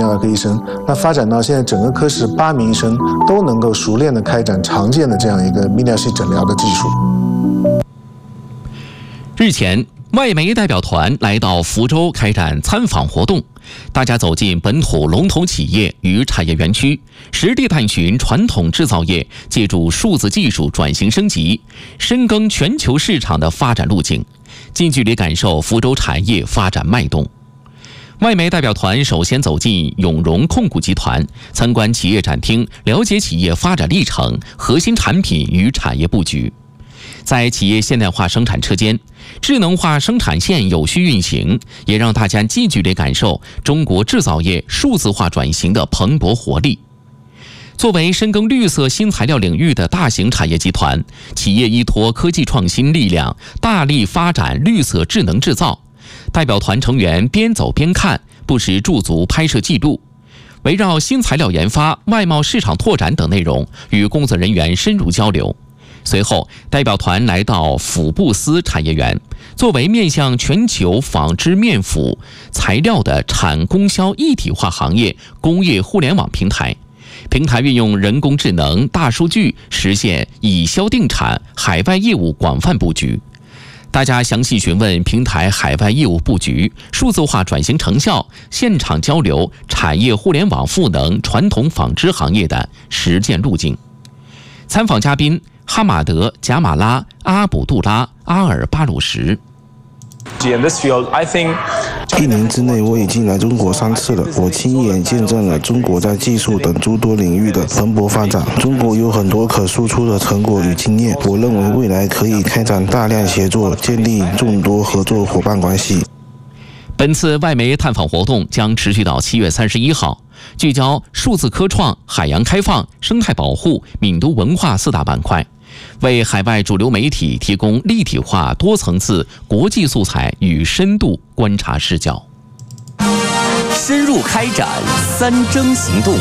泌尿科医生，那发展到现在整个科室8名医生都能够熟练地开展常见的这样一个泌尿系诊疗的技术。 日前，外媒代表团来到福州开展参访活动，大家走进本土龙头企业与产业园区，实地探寻传统制造业借助数字技术转型升级，深耕全球市场的发展路径，近距离感受福州产业发展脉动。外媒代表团首先走进永荣控股集团，参观企业展厅，了解企业发展历程、核心产品与产业布局。在企业现代化生产车间，智能化生产线有序运行，也让大家近距离感受中国制造业数字化转型的蓬勃活力。作为深耕绿色新材料领域的大型产业集团，企业依托科技创新力量，大力发展绿色智能制造。代表团成员边走边看，不时驻足拍摄记录，围绕新材料研发、外贸市场拓展等内容与工作人员深入交流。随后，代表团来到府布斯产业园，作为面向全球纺织面辅材料的产供销一体化行业工业互联网平台，平台运用人工智能、大数据，实现以销定产、海外业务广泛布局。大家详细询问平台海外业务布局、数字化转型成效，现场交流产业互联网赋能传统纺织行业的实践路径。参访嘉宾哈马德、贾马拉、阿卜杜拉、阿尔巴鲁什。 1年之内，我已经来中国3次了。我亲眼见证了中国在技术等诸多领域的蓬勃发展。中国有很多可输出的成果与经验，我认为未来可以开展大量协作，建立众多合作伙伴关系。 本次外媒探访活动将持续到7月31号，聚焦数字科创、海洋开放、生态保护、闽都文化4大板块，为海外主流媒体提供立体化、多层次国际素材与深度观察视角。 深入开展3征行动。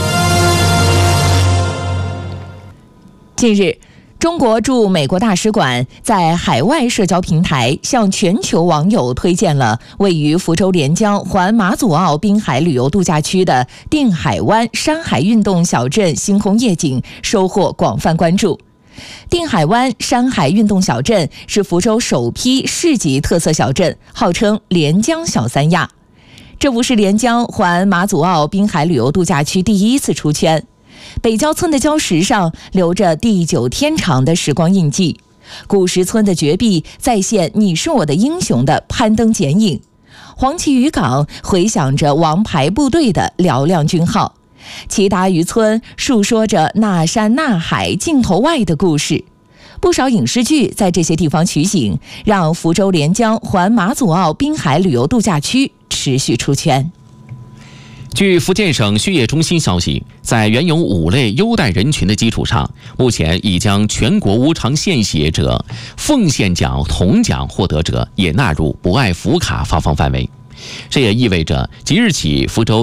近日，中国驻美国大使馆在海外社交平台向全球网友推荐了位于福州连江环马祖澳滨海旅游度假区的定海湾山海运动小镇星空夜景，收获广泛关注。定海湾山海运动小镇是福州首批市级特色小镇，号称连江小三亚。这不是连江环马祖澳滨海旅游度假区第一次出圈，北郊村的礁石上留着地久天长的时光印记，古石村的绝壁再现你是我的英雄的攀登剪影，黄旗渔港回响着王牌部队的嘹亮军号，齐达渔村述说着那山那海镜头外的故事。不少影视剧在这些地方取景，让福州连江环马祖澳滨海旅游度假区持续出圈。 据福建省畜业中心消息，在原有5类优待人群的基础上，目前已将全国无偿献血者、奉献奖、铜奖获得者也纳入博爱福卡发放范围。这也意味着即日起，福州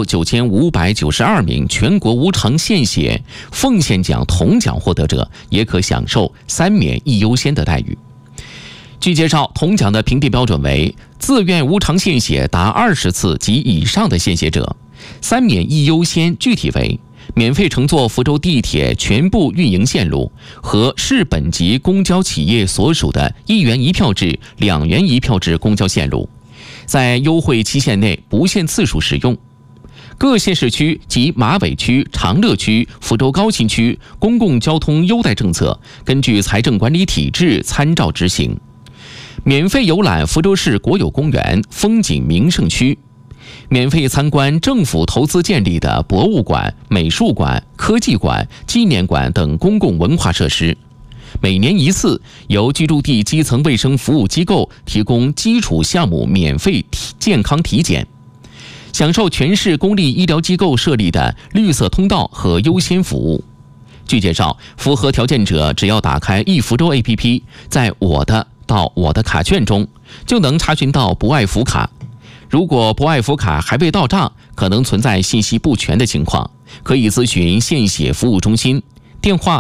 9592名全国无偿献血、奉献奖、铜奖获得者也可享受3免1优先的待遇。据介绍，铜奖的评定标准为自愿无偿献血达20次及以上的献血者；3免1优先具体为免费乘坐福州地铁全部运营线路和市本级公交企业所属的1元1票制、2元1票制公交线路，在优惠期限内不限次数使用。各县市区及马尾区、长乐区、福州高新区公共交通优待政策根据财政管理体制参照执行。免费游览福州市国有公园、风景名胜区，免费参观政府投资建立的博物馆、美术馆、科技馆、纪念馆等公共文化设施。每年1次，由居住地基层卫生服务机构提供基础项目免费健康体检，享受全市公立医疗机构设立的绿色通道和优先服务。据介绍，符合条件者只要打开易福州 APP， 在我的卡券中就能查询到博爱福卡。如果博爱福卡还未到账，可能存在信息不全的情况，可以咨询献血服务中心，电话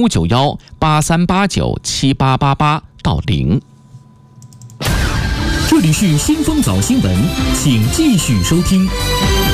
059183897888-0。 这里是先锋早新闻，请继续收听。